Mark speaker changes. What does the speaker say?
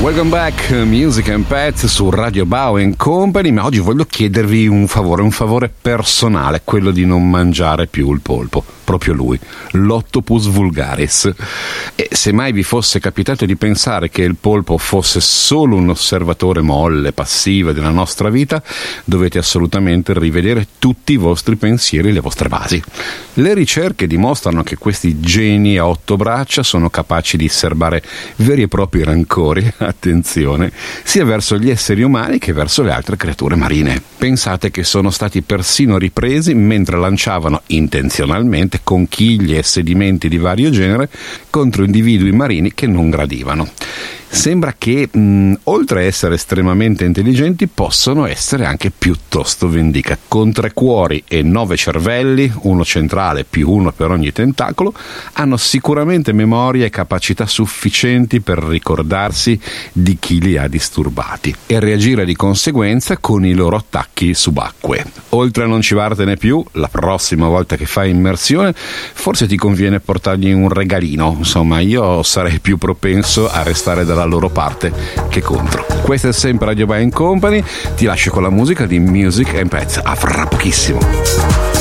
Speaker 1: Welcome back, Music and Pets su Radio Bao & Company, ma oggi voglio chiedervi un favore personale, quello di non mangiare più il polpo, proprio lui, l'Octopus vulgaris. E se mai vi fosse capitato di pensare che il polpo fosse solo un osservatore molle, passivo della nostra vita, dovete assolutamente rivedere tutti i vostri pensieri e le vostre basi. Le ricerche dimostrano che questi geni a 8 braccia sono capaci di serbare veri e propri rancori, attenzione, sia verso gli esseri umani che verso le altre creature marine. Pensate che sono stati persino ripresi mentre lanciavano intenzionalmente conchiglie e sedimenti di vario genere contro individui marini che non gradivano. Sembra che, oltre a essere estremamente intelligenti, possono essere anche piuttosto vendicati. Con 3 cuori e 9 cervelli, uno centrale più uno per ogni tentacolo, hanno sicuramente memoria e capacità sufficienti per ricordarsi di chi li ha disturbati e reagire di conseguenza con i loro attacchi subacquei. Oltre a non civartene più, la prossima volta che fai immersione, forse ti conviene portargli un regalino. Insomma, io sarei più propenso a restare dalla loro parte che contro. Questo è sempre Radio Bao & Company, ti lascio con la musica di Music and Pets. A fra pochissimo.